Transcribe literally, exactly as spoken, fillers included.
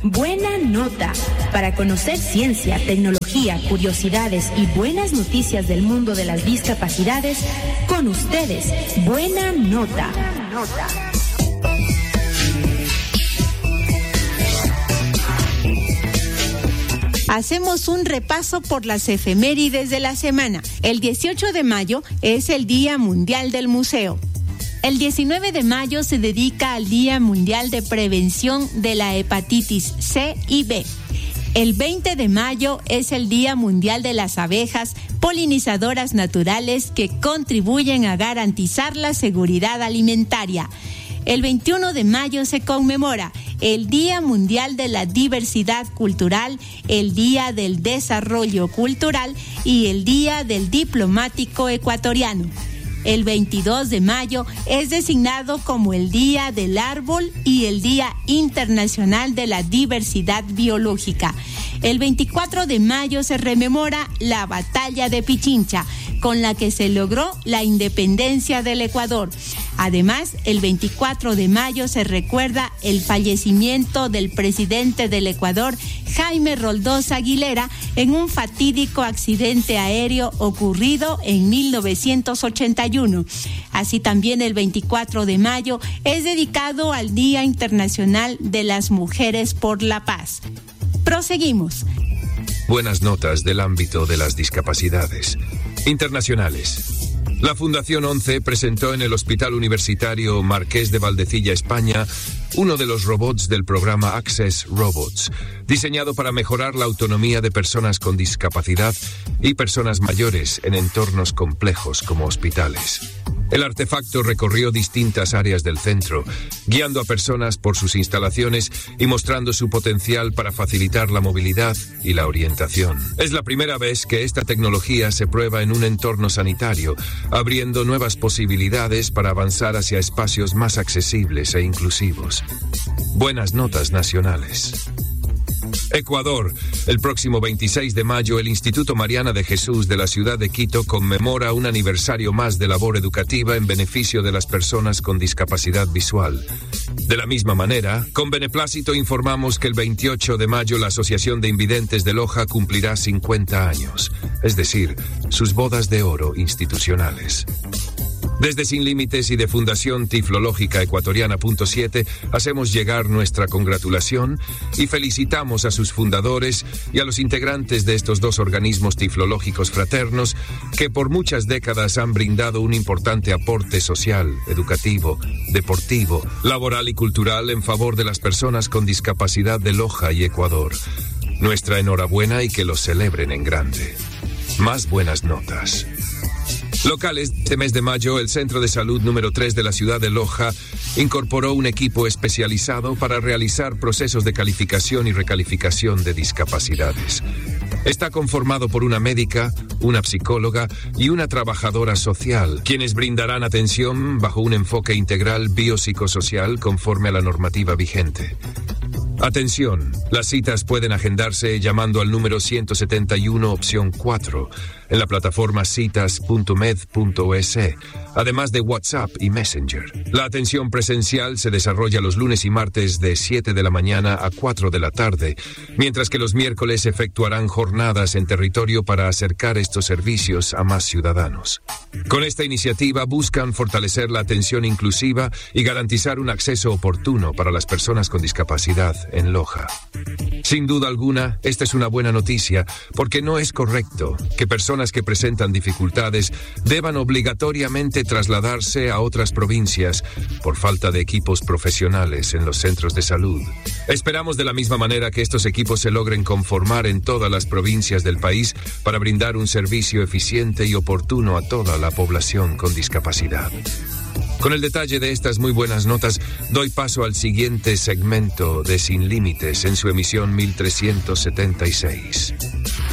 Buena Nota. Para conocer ciencia, tecnología, curiosidades y buenas noticias del mundo de las discapacidades, con ustedes, Buena Nota. Buena Nota. Hacemos un repaso por las efemérides de la semana. El dieciocho de mayo es el Día Mundial del Museo. El diecinueve de mayo se dedica al Día Mundial de Prevención de la Hepatitis C y B. El veinte de mayo es el Día Mundial de las Abejas polinizadoras naturales que contribuyen a garantizar la seguridad alimentaria. El veintiuno de mayo se conmemora el Día Mundial de la Diversidad Cultural, el Día del Desarrollo Cultural y el Día del Diplomático Ecuatoriano. El veintidós de mayo es designado como el Día del Árbol y el Día Internacional de la Diversidad Biológica. El veinticuatro de mayo se rememora la Batalla de Pichincha, con la que se logró la independencia del Ecuador. Además, el veinticuatro de mayo se recuerda el fallecimiento del presidente del Ecuador, Jaime Roldós Aguilera, en un fatídico accidente aéreo ocurrido en mil novecientos ochenta y uno. Así también el veinticuatro de mayo es dedicado al Día Internacional de las Mujeres por la Paz. Proseguimos. Buenas notas del ámbito de las discapacidades internacionales. La Fundación ONCE presentó en el Hospital Universitario Marqués de Valdecilla, España, uno de los robots del programa Access Robots, diseñado para mejorar la autonomía de personas con discapacidad y personas mayores en entornos complejos como hospitales. El artefacto recorrió distintas áreas del centro, guiando a personas por sus instalaciones y mostrando su potencial para facilitar la movilidad y la orientación. Es la primera vez que esta tecnología se prueba en un entorno sanitario, abriendo nuevas posibilidades para avanzar hacia espacios más accesibles e inclusivos. Buenas notas nacionales. Ecuador. El próximo veintiséis de mayo, el Instituto Mariana de Jesús de la ciudad de Quito conmemora un aniversario más de labor educativa en beneficio de las personas con discapacidad visual. De la misma manera, con beneplácito informamos que el veintiocho de mayo la Asociación de Invidentes de Loja cumplirá cincuenta años, es decir, sus bodas de oro institucionales. Desde Sin Límites y de Fundación Tiflológica Ecuatoriana punto siete hacemos llegar nuestra congratulación y felicitamos a sus fundadores y a los integrantes de estos dos organismos tiflológicos fraternos que por muchas décadas han brindado un importante aporte social, educativo, deportivo, laboral y cultural en favor de las personas con discapacidad de Loja y Ecuador. Nuestra enhorabuena y que los celebren en grande. Más buenas notas. Locales, este mes de mayo, el Centro de Salud número tres de la ciudad de Loja incorporó un equipo especializado para realizar procesos de calificación y recalificación de discapacidades. Está conformado por una médica, una psicóloga y una trabajadora social, quienes brindarán atención bajo un enfoque integral biopsicosocial conforme a la normativa vigente. Atención, las citas pueden agendarse llamando al número ciento setenta y uno opción cuatro en la plataforma citas punto med punto es, además de WhatsApp y Messenger. La atención presencial se desarrolla los lunes y martes de siete de la mañana a cuatro de la tarde, mientras que los miércoles efectuarán jornadas en territorio para acercar estos servicios a más ciudadanos. Con esta iniciativa buscan fortalecer la atención inclusiva y garantizar un acceso oportuno para las personas con discapacidad en Loja. Sin duda alguna, esta es una buena noticia, porque no es correcto que personas que presentan dificultades deban obligatoriamente trasladarse a otras provincias por falta de equipos profesionales en los centros de salud. Esperamos de la misma manera que estos equipos se logren conformar en todas las provincias del país para brindar un servicio eficiente y oportuno a toda la población con discapacidad. Con el detalle de estas muy buenas notas, doy paso al siguiente segmento de Sin Límites en su emisión mil trescientos setenta y seis.